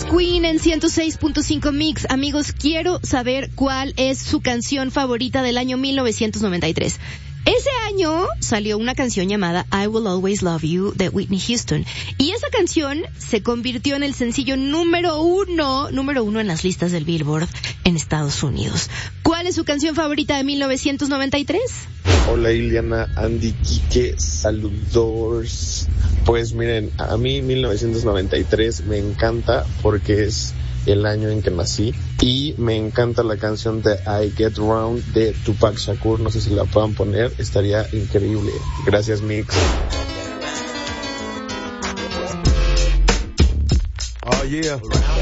Queen en 106.5 Mix. Amigos, quiero saber cuál es su canción favorita del año 1993. Ese año salió una canción llamada I Will Always Love You de Whitney Houston. Y esa canción se convirtió en el sencillo número uno en las listas del Billboard en Estados Unidos. ¿Cuál es su canción favorita de 1993? Hola Iliana, Andy, Quique, saludos. Pues miren, a mí 1993 me encanta porque es el año en que nací y me encanta la canción de I Get Round de Tupac Shakur. No sé si la puedan poner, estaría increíble. Gracias, Mix. Oh yeah.